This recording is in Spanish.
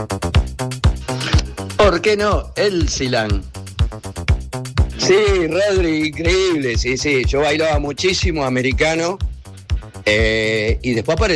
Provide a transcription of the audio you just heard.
¿Por qué no? El Silán. Sí, Rodri, increíble, sí, yo bailaba muchísimo americano y después apareció